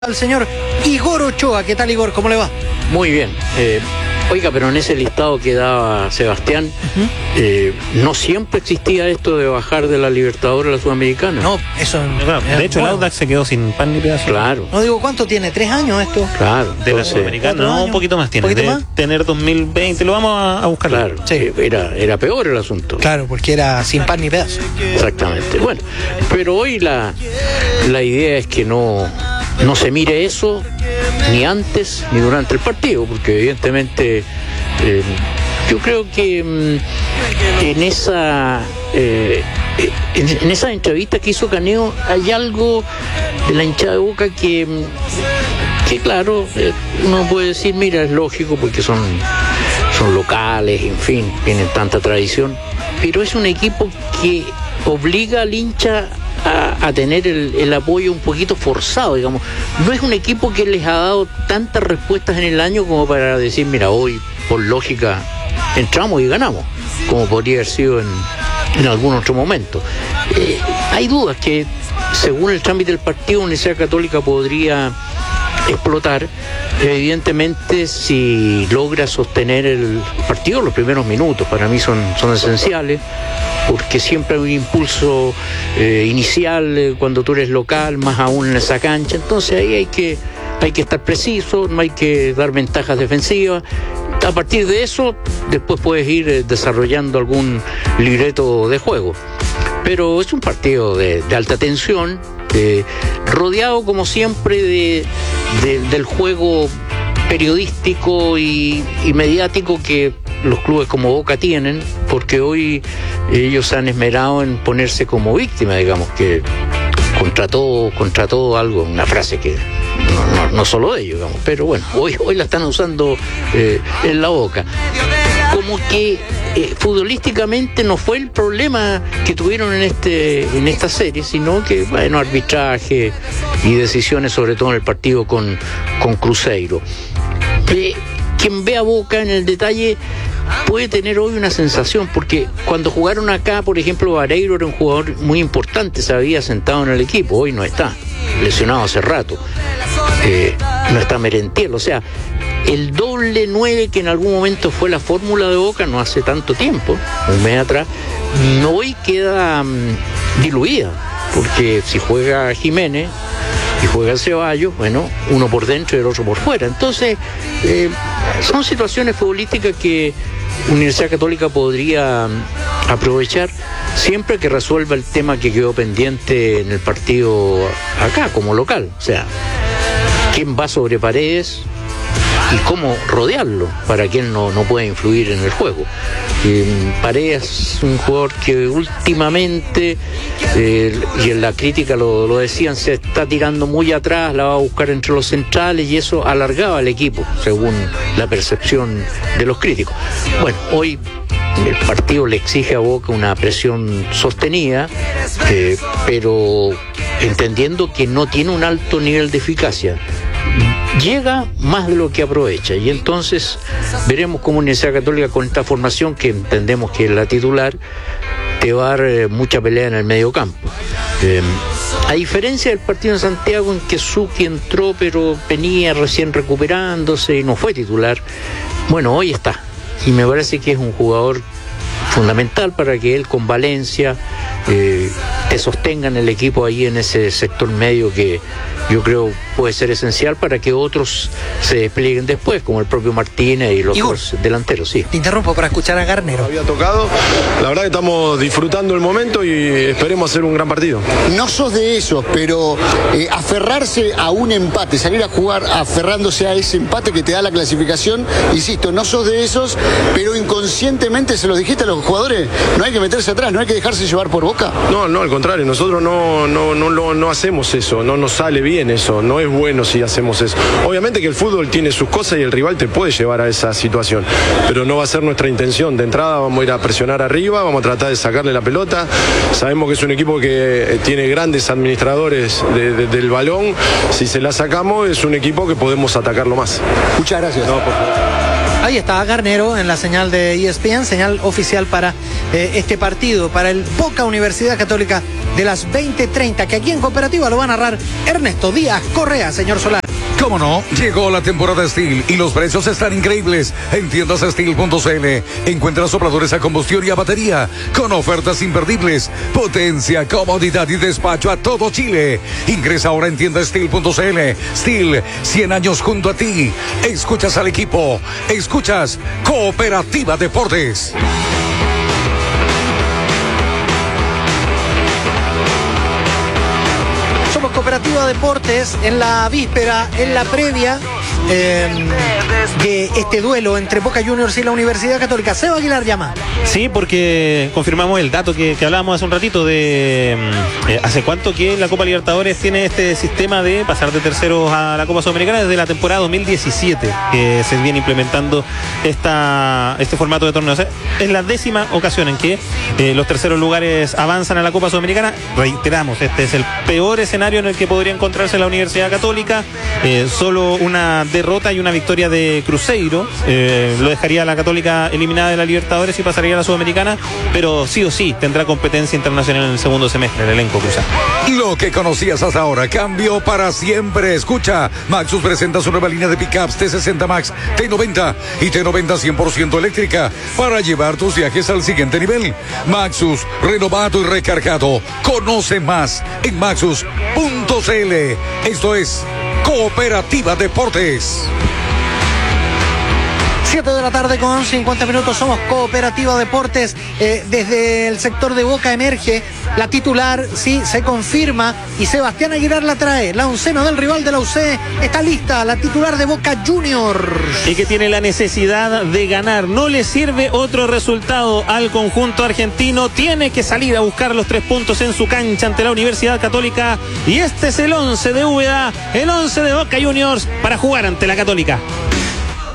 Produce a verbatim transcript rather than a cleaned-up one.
Al señor Igor Ochoa. ¿Qué tal, Igor? ¿Cómo le va? Muy bien. Eh, oiga, pero en ese listado que daba Sebastián, uh-huh. eh, no siempre existía esto de bajar de la Libertadores a la Sudamericana. No, eso... Claro, de hecho, el Audax se quedó sin pan ni pedazo. Claro. No digo cuánto tiene, tres años esto. Claro. De la Sudamericana, no, un poquito más tiene. ¿Poquito de más? Tener dos mil veinte, lo vamos a, a buscar. Claro, sí. Era, era peor el asunto. Claro, porque era sin pan ni pedazo. Exactamente. Bueno, pero hoy la, la idea es que no... no se mire eso ni antes ni durante el partido, porque evidentemente eh, yo creo que mm, en esa eh, en, en esa entrevista que hizo Caneo hay algo de la hinchada de Boca que que claro, eh, uno puede decir, mira, es lógico porque son son locales, en fin, tienen tanta tradición, pero es un equipo que obliga al hincha A, a tener el, el apoyo un poquito forzado, digamos. No es un equipo que les ha dado tantas respuestas en el año como para decir, mira, hoy por lógica entramos y ganamos, como podría haber sido en, en algún otro momento. Eh, hay dudas que según el trámite del partido, Universidad Católica podría explotar, evidentemente, si logra sostener el partido. Los primeros minutos para mí son, son esenciales, porque siempre hay un impulso eh, inicial eh, cuando tú eres local, más aún en esa cancha. Entonces ahí hay que, hay que estar preciso, no hay que dar ventajas defensivas. A partir de eso, después puedes ir eh, desarrollando algún libreto de juego. Pero es un partido de, de alta tensión, eh, rodeado como siempre de, de, del juego periodístico y, y mediático que los clubes como Boca tienen, porque hoy ellos se han esmerado en ponerse como víctima, digamos, que contra todo, contra todo algo, una frase que no, no, no solo de ellos, digamos, pero bueno, hoy, hoy la están usando eh, en la Boca. Como que eh, futbolísticamente no fue el problema que tuvieron en este en esta serie, sino que, bueno, arbitraje y decisiones, sobre todo en el partido con, con Cruzeiro. Eh, quien ve a Boca en el detalle puede tener hoy una sensación, porque cuando jugaron acá, por ejemplo, Vareiro era un jugador muy importante, se había sentado en el equipo, hoy no está, lesionado hace rato. Eh, no está Merentiel, o sea, el doble nueve que en algún momento fue la fórmula de Boca no hace tanto tiempo, un mes atrás, hoy queda um, diluida, porque si juega Jiménez y juega el Ceballos, bueno, uno por dentro y el otro por fuera. Entonces, eh, son situaciones futbolísticas que Universidad Católica podría um, aprovechar siempre que resuelva el tema que quedó pendiente en el partido acá, como local. O sea, quién va sobre Paredes y cómo rodearlo para que él no, no pueda influir en el juego. Eh, Paredes es un jugador que últimamente, eh, y en la crítica lo, lo decían, se está tirando muy atrás, la va a buscar entre los centrales, y eso alargaba al equipo, según la percepción de los críticos. Bueno, hoy el partido le exige a Boca una presión sostenida, eh, pero entendiendo que no tiene un alto nivel de eficacia. Llega más de lo que aprovecha, y entonces veremos cómo Universidad Católica, con esta formación que entendemos que es la titular, te va a dar eh, mucha pelea en el medio campo. Eh, a diferencia del partido en Santiago, en que Suki entró pero venía recién recuperándose y no fue titular, bueno, hoy está, y me parece que es un jugador fundamental para que él con Valencia eh, te sostengan el equipo ahí en ese sector medio, que yo creo puede ser esencial para que otros se desplieguen después, como el propio Martínez y los Igor, otros delanteros. Sí. Te interrumpo para escuchar a Garnero. Había tocado, la verdad que estamos disfrutando el momento y esperemos hacer un gran partido. No sos de esos, pero eh, aferrarse a un empate, salir a jugar aferrándose a ese empate que te da la clasificación, insisto, no sos de esos, pero inconscientemente se los dijiste a los jugadores, no hay que meterse atrás, no hay que dejarse llevar por Boca. No, no, al contrario, nosotros no, no, no, no, no hacemos eso, no nos sale bien eso, no es bueno si hacemos eso. Obviamente que el fútbol tiene sus cosas y el rival te puede llevar a esa situación, pero no va a ser nuestra intención. De entrada vamos a ir a presionar arriba, vamos a tratar de sacarle la pelota. Sabemos que es un equipo que tiene grandes administradores de, de, del balón. Si se la sacamos, es un equipo que podemos atacarlo más. Muchas gracias. No, por favor. Ahí está Garnero en la señal de E S P N, señal oficial para eh, este partido, para el Boca Universidad Católica de las veinte treinta, que aquí en Cooperativa lo va a narrar Ernesto Díaz Correa, señor Solar. ¿Cómo no? Llegó la temporada Steel y los precios están increíbles. En tiendas steel punto c l encuentras sopladores a combustión y a batería con ofertas imperdibles, potencia, comodidad y despacho a todo Chile. Ingresa ahora en tiendas steel punto c l. Steel, cien años junto a ti. Escuchas al equipo, escuchas Cooperativa Deportes. Cooperativa Deportes en la víspera, en la previa eh, de este duelo entre Boca Juniors y la Universidad Católica. Seba Aguilar llama. Sí, porque confirmamos el dato que, que hablábamos hace un ratito de eh, hace cuánto que la Copa Libertadores tiene este sistema de pasar de terceros a la Copa Sudamericana. Desde la temporada dos mil diecisiete que se viene implementando esta, este formato de torneo. O sea, es la décima ocasión en que eh, los terceros lugares avanzan a la Copa Sudamericana. Reiteramos, este es el peor escenario en el que podría encontrarse la Universidad Católica. Eh, solo una derrota y una victoria de Cruzeiro eh, lo dejaría a la Católica eliminada de la Libertadores y pasaría a la Sudamericana, pero sí o sí tendrá competencia internacional en el segundo semestre el elenco cruzado. Lo que conocías hasta ahora cambió para siempre. Escucha, Maxus presenta su nueva línea de pickups T sesenta Max, T noventa y T noventa cien por ciento eléctrica para llevar tus viajes al siguiente nivel. Maxus, renovado y recargado. Conoce más en maxus punto c l. Esto es Cooperativa Deportes. siete de la tarde con cincuenta minutos, somos Cooperativa Deportes. Eh, desde el sector de Boca emerge la titular, sí, se confirma, y Sebastián Aguilar la trae. La oncena del rival de la U C está lista, la titular de Boca Juniors. Y que tiene la necesidad de ganar, no le sirve otro resultado al conjunto argentino, tiene que salir a buscar los tres puntos en su cancha ante la Universidad Católica, y este es el once de Úbeda, el once de Boca Juniors para jugar ante la Católica.